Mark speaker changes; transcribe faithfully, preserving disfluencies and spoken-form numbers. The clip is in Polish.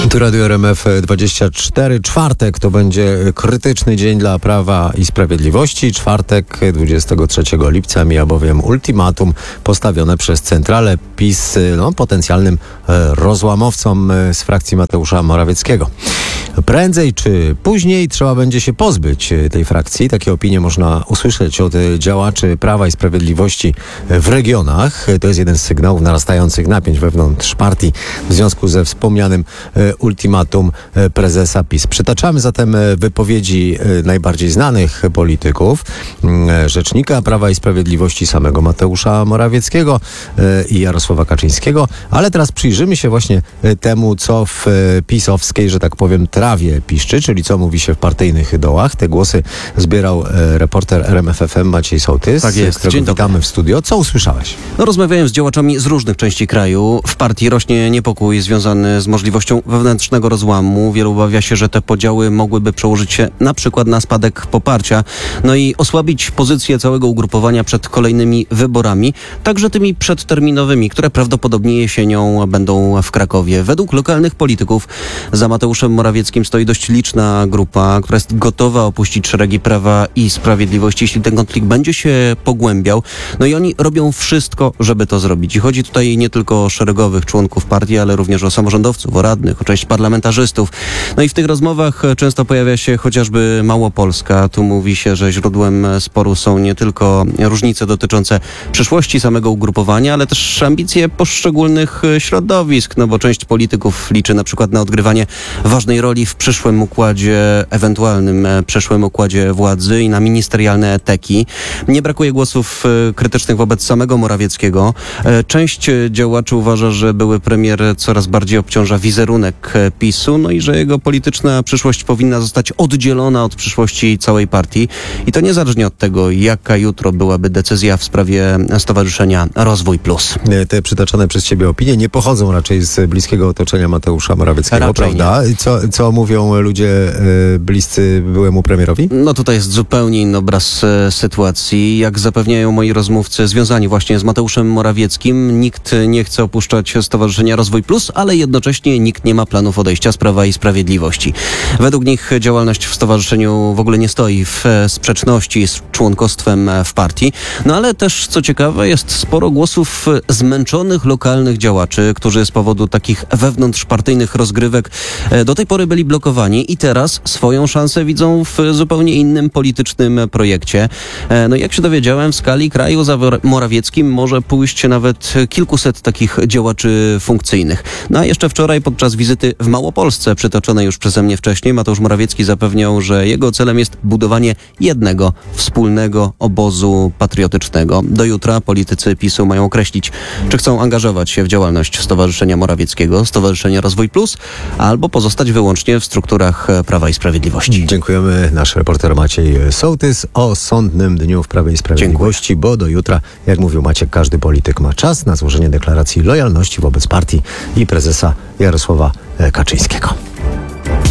Speaker 1: Tu Radio R M F dwadzieścia cztery. Czwartek to będzie krytyczny dzień dla Prawa i Sprawiedliwości. Czwartek dwudziestego trzeciego lipca mija bowiem ultimatum postawione przez centralę PiS no, potencjalnym rozłamowcom z frakcji Mateusza Morawieckiego. Prędzej czy później trzeba będzie się pozbyć tej frakcji. Takie opinie można usłyszeć od działaczy Prawa i Sprawiedliwości w regionach. To jest jeden z sygnałów narastających napięć wewnątrz partii w związku ze wspomnianym ultimatum prezesa PiS. Przytaczamy zatem wypowiedzi najbardziej znanych polityków, rzecznika Prawa i Sprawiedliwości samego Mateusza Morawieckiego i Jarosława Kaczyńskiego, ale teraz przyjrzymy się właśnie temu, co w pisowskiej, że tak powiem, trawie piszczy, czyli co mówi się w partyjnych dołach. Te głosy zbierał reporter R M F F M Maciej Sołtys,
Speaker 2: tak jest.
Speaker 1: którego
Speaker 2: Dzień
Speaker 1: witamy
Speaker 2: dobry.
Speaker 1: w studio. Co usłyszałeś?
Speaker 2: No, rozmawiałem z działaczami z różnych części kraju. W partii rośnie niepokój związany z możliwością wewnętrznego rozłamu. Wielu obawia się, że te podziały mogłyby przełożyć się na przykład na spadek poparcia, no i osłabić pozycję całego ugrupowania przed kolejnymi wyborami, także tymi przedterminowymi, które prawdopodobnie jesienią będą w Krakowie. Według lokalnych polityków za Mateuszem Morawieckim stoi dość liczna grupa, która jest gotowa opuścić szeregi Prawa i Sprawiedliwości, jeśli ten konflikt będzie się pogłębiał. No i oni robią wszystko, żeby to zrobić. I chodzi tutaj nie tylko o szeregowych członków partii, ale również o samorządowców, o radnych, o część parlamentarzystów. No i w tych rozmowach często pojawia się chociażby Małopolska. Tu mówi się, że źródłem sporu są nie tylko różnice dotyczące przyszłości samego ugrupowania, ale też ambicje poszczególnych środowisk, no bo część polityków liczy na przykład na odgrywanie ważnej roli w przyszłym układzie, ewentualnym przyszłym układzie władzy i na ministerialne teki. Nie brakuje głosów krytycznych wobec samego Morawieckiego. Część działaczy uważa, że były premier coraz bardziej obciąża wizerunek PiSu, no i że jego polityczna przyszłość powinna zostać oddzielona od przyszłości całej partii. I to niezależnie od tego, jaka jutro byłaby decyzja w sprawie Stowarzyszenia Rozwój Plus.
Speaker 1: Te przytaczane przez ciebie opinie nie pochodzą raczej z bliskiego otoczenia Mateusza Morawieckiego,
Speaker 2: Raczej
Speaker 1: prawda? Co, co mówią ludzie y, bliscy byłemu premierowi?
Speaker 2: No tutaj jest zupełnie inny obraz e, sytuacji. Jak zapewniają moi rozmówcy związani właśnie z Mateuszem Morawieckim, nikt nie chce opuszczać Stowarzyszenia Rozwój Plus, ale jednocześnie nikt nie ma planów odejścia z Prawa i Sprawiedliwości. Według nich działalność w stowarzyszeniu w ogóle nie stoi w e, sprzeczności z członkostwem w partii. No ale też, co ciekawe, jest sporo głosów zmęczonych lokalnych działaczy, którzy z powodu takich wewnątrzpartyjnych rozgrywek e, do tej pory byli blokowani i teraz swoją szansę widzą w zupełnie innym politycznym projekcie. E, no jak się dowiedziałem, w skali kraju za Morawieckim może pójść nawet kilkuset takich działaczy funkcyjnych. No a jeszcze wczoraj podczas wizyty w Małopolsce, przytoczonej już przeze mnie wcześniej, Mateusz Morawiecki zapewniał, że jego celem jest budowanie jednego wspólnego obozu patriotycznego. Do jutra politycy PiSu mają określić, czy chcą angażować się w działalność Stowarzyszenia Morawieckiego, Stowarzyszenia Rozwój Plus, albo pozostać wyłącznie w strukturach Prawa i Sprawiedliwości.
Speaker 1: Dziękujemy. Nasz reporter Maciej Sołtys o sądnym dniu w Prawie i Sprawiedliwości, Dziękuję. Bo do jutra, jak mówił Maciek, każdy polityk ma czas na złożenie deklaracji lojalności wobec partii i prezesa Jarosława Kaczyńskiego.